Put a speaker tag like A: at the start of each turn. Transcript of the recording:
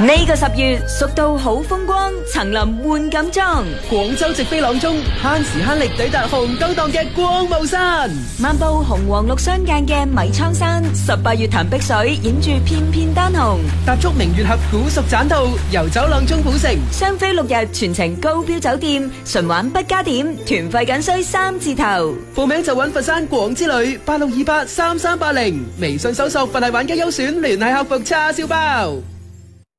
A: 呢個10月，蜀道好風光，層林換錦裝。
B: 廣州直飛朗中，慳時慳力抵達紅燈檔嘅光霧山。
A: 漫步紅黃綠相間嘅米倉山，18月潭碧水，影住片片丹紅。
B: 踏足明月峽古蜀棧道，遊走朗中古城。
A: 雙飛6日，全程高標酒店，純玩不加點，團費僅需3字頭。
B: 報名就揾佛山廣之旅86283380，微信搜索佛系玩家優選聯繫客服叉燒包。